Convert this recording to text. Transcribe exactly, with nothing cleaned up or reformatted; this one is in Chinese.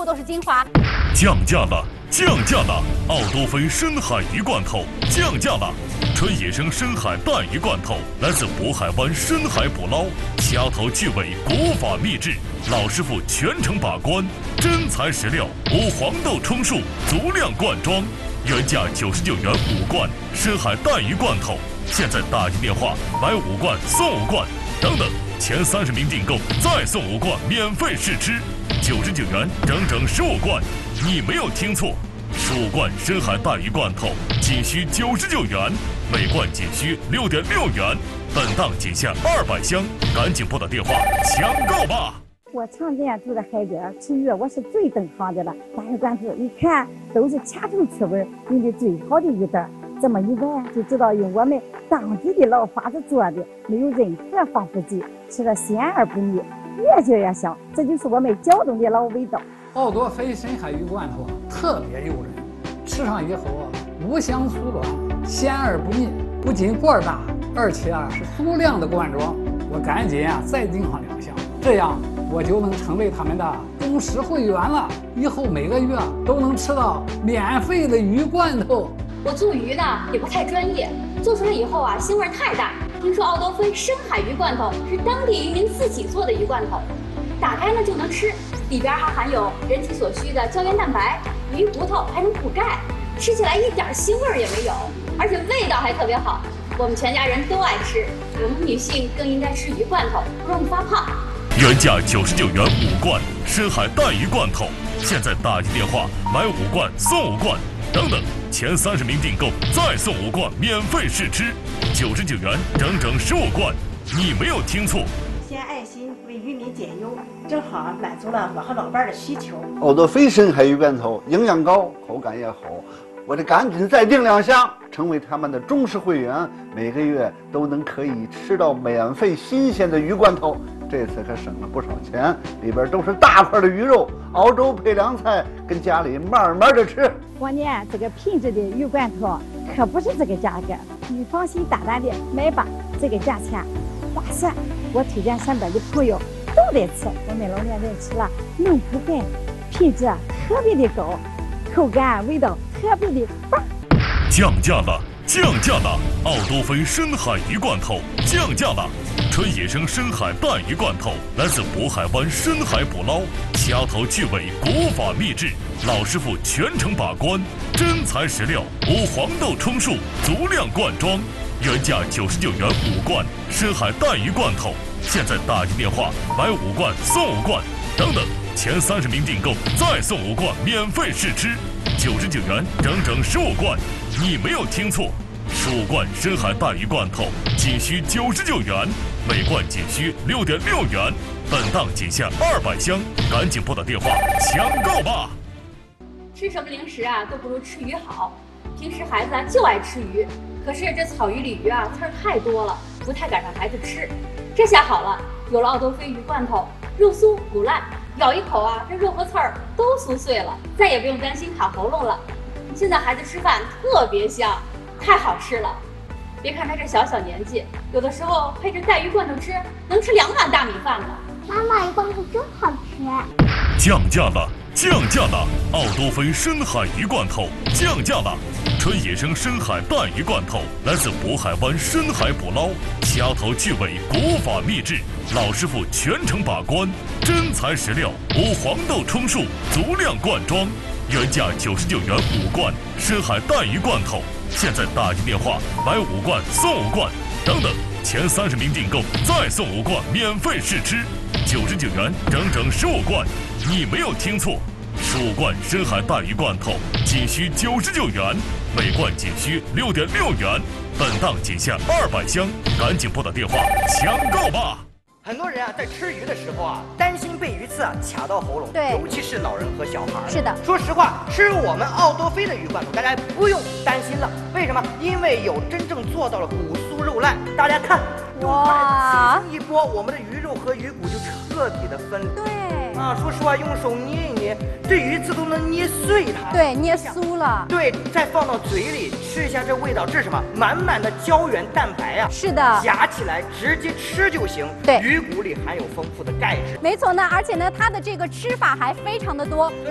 部都是精华。 降价了，降价了！奥多菲深海鱼罐头降价了。纯野生深海带鱼罐头来自渤海湾深海捕捞，掐头去尾，古法秘制，老师傅全程把关，真材实料，无黄豆充数，足量灌装，原价九十九元五罐深海带鱼罐头，现在打一电话买五罐送五罐，等等，前三十名订购再送五罐免费试吃，九十九元整整十五罐，你没有听错。十五罐深海带鱼罐头仅需九十九元，每罐仅需六点六元，本档仅限二百箱，赶紧拨打电话抢购吧！ 我常年住在海边吃鱼，我是最懂行的了。大鱼罐头一看都是掐头去尾，用的最好的鱼蛋，这么一闻就知道用我们当地的老法子做的，没有任何防腐剂，吃了鲜而不腻，越嚼越香，这就是我们胶东的老味道。 奥多菲深海鱼罐头特别诱人，吃上以后啊，无香酥软，鲜而不腻，不仅罐大，而且啊是足量的罐装。我赶紧啊再订上两箱，这样我就能成为他们的忠实会员了。以后每个月都能吃到免费的鱼罐头。 我做鱼呢也不太专业，做出来以后啊腥味太大。听说奥多菲深海鱼罐头是当地渔民自己做的鱼罐头，打开呢就能吃，里边还含有人体所需的胶原蛋白，鱼骨头还能补钙，吃起来一点腥味也没有，而且味道还特别好。我们全家人都爱吃，我们女性更应该吃鱼罐头，不容易发胖。 原价九十九元五罐深海带鱼罐头，现在打一电话买五罐送五罐，等等，前三十名订购再送五罐免费试吃，九十九元整整十五罐，你没有听错。 献爱心为渔民减忧，正好满足了我和老伴的需求。 奥多菲深海鱼罐头营养高，口感也好，我得赶紧再订两箱，成为他们的忠实会员，每个月都能可以吃到免费新鲜的鱼罐头。这次可省了不少钱，里边都是大块的鱼肉，熬粥配凉菜，跟家里慢慢的吃。 我呢，这个品质的鱼罐头可不是这个价格，你放心大胆的买吧，这个价钱划算。我推荐身边的朋友都得吃，我们老年人吃了能补钙，品质特别的高，口感味道特别的棒。 降价了，降价了！奥多菲深海鱼罐头降价了。纯野生深海带鱼罐头来自渤海湾深海捕捞，掐头去尾，古法秘制，老师傅全程把关，真材实料，无黄豆充数，足量灌装，原价九十九元五罐深海带鱼罐头，现在打一电话买五罐送五罐，等等，前三十名订购再送五罐免费试吃，九十九元整整十五罐，你没有听错。十五罐深海带鱼罐头仅需九十九元，每罐仅需六点六元，本档仅限二百箱，赶紧拨打电话抢购吧！ 吃什么零食啊都不如吃鱼好。平时孩子啊就爱吃鱼，可是这草鱼鲤鱼啊刺儿太多了，不太敢让孩子吃。这下好了，有了奥多菲鱼罐头，肉酥骨烂，咬一口啊，这肉和刺儿都酥碎了，再也不用担心卡喉咙了。现在孩子吃饭特别香。太好吃了！别看他这小小年纪，有的时候配着带鱼罐头吃，能吃两碗大米饭呢。 妈妈，鱼罐头真好吃！ 降价了，降价了！奥多菲深海鱼罐头降价了。纯野生深海带鱼罐头来自渤海湾深海捕捞，掐头去尾，古法秘制，老师傅全程把关，真材实料，无黄豆充数，足量灌装，原价九十九元五罐深海带鱼罐头。现在打一电话买五罐送五罐，等等，前三十名订购再送五罐免费试吃，九十九元整整十五罐，你没有听错，十五罐深海带鱼罐头仅需九十九元，每罐仅需六点六元，本档仅限二百箱，赶紧拨打电话抢购吧！ 很多人啊，在吃鱼的时候啊，担心被鱼刺啊卡到喉咙， 对， 尤其是老人和小孩。 是的， 说实话，吃我们奥多菲的鱼罐头，大家不用担心了。为什么？因为有真正做到了骨酥肉烂。大家看，用筷子轻轻一拨，我们的鱼肉和鱼骨就彻底的分离。 对啊，说实话，用手捏一捏，这鱼刺都能捏碎它。 对，捏酥了。 对，再放到嘴里吃一下，这味道，这是什么？满满的胶原蛋白啊！ 是的， 夹起来直接吃就行。 对， 鱼骨里含有丰富的钙质。 没错呢，而且呢，它的这个吃法还非常的多。